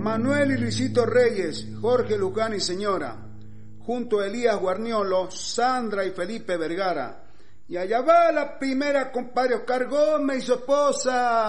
Manuel y Luisito Reyes, Jorge Luján y señora, junto a Elías Guarniolo, Sandra y Felipe Vergara. Y allá va la primera, compadre Oscar Gómez y su esposa.